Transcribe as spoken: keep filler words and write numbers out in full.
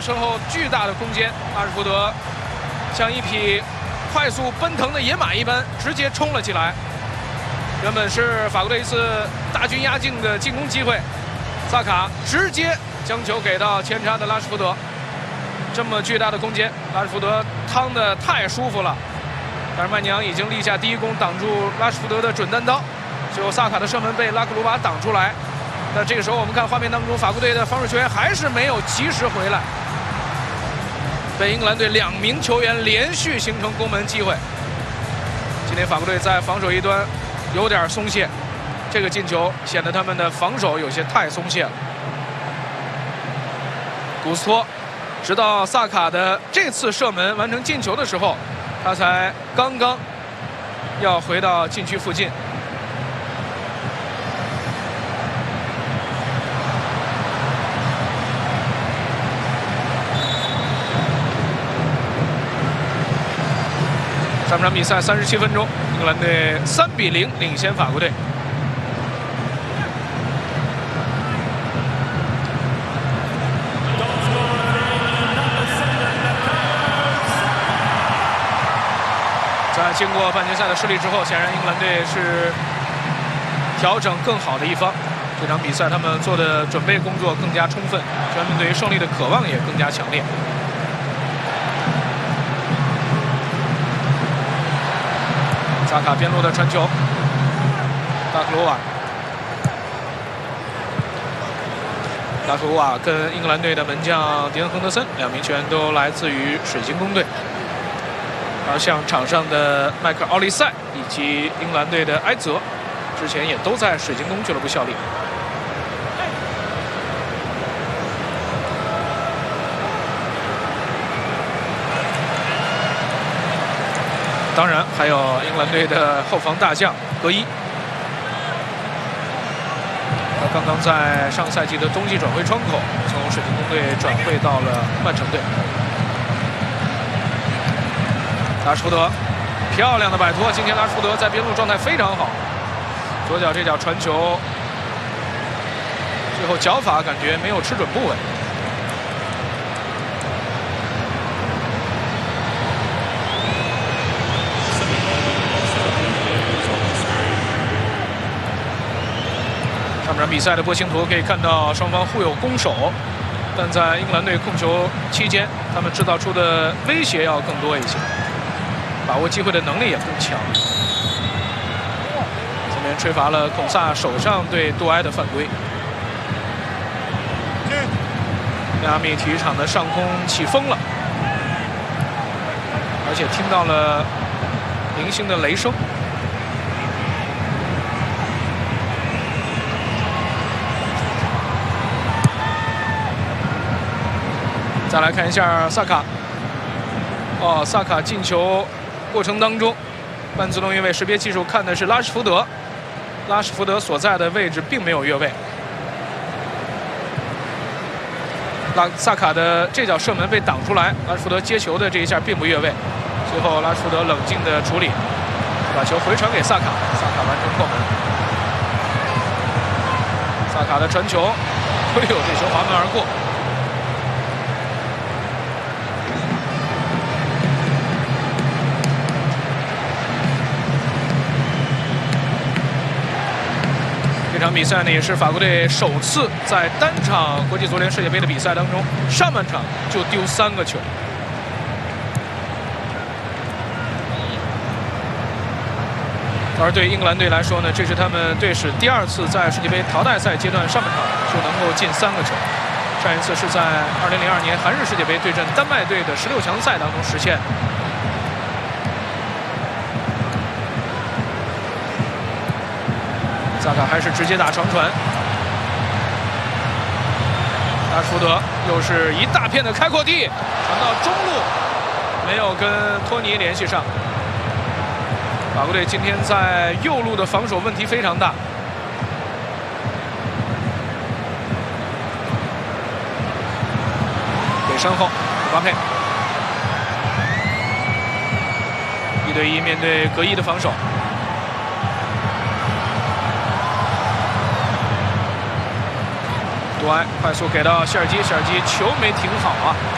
身后巨大的空间，拉什福德像一匹快速奔腾的野马一般，直接冲了起来。原本是法国队一次大军压境的进攻机会，萨卡直接将球给到前插的拉什福德。这么巨大的空间，拉什福德趟得太舒服了。但是曼尼昂已经立下第一攻，挡住拉什福德的准单刀。最后萨卡的射门被拉克鲁瓦挡出来。但这个时候我们看画面当中，法国队的防守球员还是没有及时回来，被英格兰队两名球员连续形成攻门机会。今天法国队在防守一端有点松懈，这个进球显得他们的防守有些太松懈了。古斯托直到萨卡的这次射门完成进球的时候，他才刚刚要回到禁区附近。上场比赛三十七分钟，英格兰队三比零领先法国队。在经过半决赛的失利之后，显然英格兰队是调整更好的一方。这场比赛他们做的准备工作更加充分，球员们对于胜利的渴望也更加强烈。萨卡边路的传球，达克罗瓦，达克罗瓦跟英格兰队的门将迪恩亨德森两名球员都来自于水晶宫队，而像场上的迈克尔奥利塞以及英格兰队的埃泽，之前也都在水晶宫俱乐部效力。当然，还有英格兰队的后防大将格伊，他刚刚在上赛季的冬季转会窗口从水晶宫队转会到了曼城队。拉什福德漂亮的摆脱，今天拉什福德在边路状态非常好，左脚这脚传球，最后脚法感觉没有吃准部位。上场比赛的波形图可以看到，双方互有攻守，但在英格兰队控球期间，他们制造出的威胁要更多一些，把握机会的能力也更强。这边吹罚了孔萨手上对杜埃的犯规。迈阿密体育场的上空起风了，而且听到了零星的雷声。再来看一下萨卡，哦，萨卡进球过程当中，半自动越位识别技术看的是拉什福德，拉什福德所在的位置并没有越位。拉萨卡的这脚射门被挡出来，拉什福德接球的这一下并不越位，最后拉什福德冷静的处理，把球回传给萨卡，萨卡完成破门。萨卡的传球，哎呦，这球滑门而过。这场比赛呢，也是法国队首次在单场国际足联世界杯的比赛当中，上半场就丢三个球。而对英格兰队来说呢，这是他们队史第二次在世界杯淘汰赛阶段上半场就能够进三个球。上一次是在二零零二年韩日世界杯对阵丹麦队的十六强赛当中实现。萨卡还是直接打长传，拉什福德又是一大片的开阔地，传到中路，没有跟托尼联系上。法国队今天在右路的防守问题非常大。给身后姆巴佩，一对一面对格伊的防守。杜埃快速给到谢尔基，谢尔基球没停好啊。